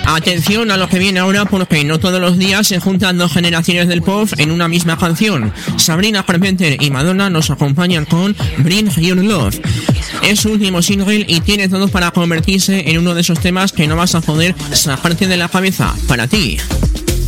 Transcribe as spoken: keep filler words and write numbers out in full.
Atención a lo que viene ahora, porque no todos los días se juntan dos generaciones del pop en una misma canción. Sabrina Carpenter y Madonna nos acompañan con Bring Your Love. Es su último single y tiene todo para convertirse en uno de esos temas que no vas a poder sacarte de la cabeza. Para ti.